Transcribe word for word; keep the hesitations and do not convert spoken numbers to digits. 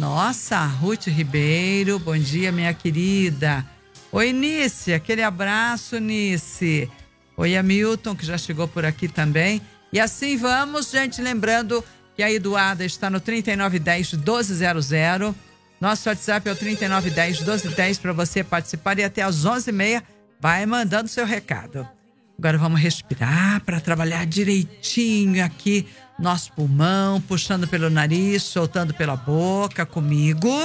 Nossa, Ruth Ribeiro, bom dia, minha querida. Oi, Nice, aquele abraço, Nice. Oi, Hamilton, que já chegou por aqui também. E assim vamos, gente, lembrando que a Eduarda está no trinta e nove dez, doze zero zero. Nosso WhatsApp é o trinta e nove dez, doze dez para você participar e até às onze e meia vai mandando seu recado. Agora vamos respirar para trabalhar direitinho aqui nosso pulmão, puxando pelo nariz, soltando pela boca comigo.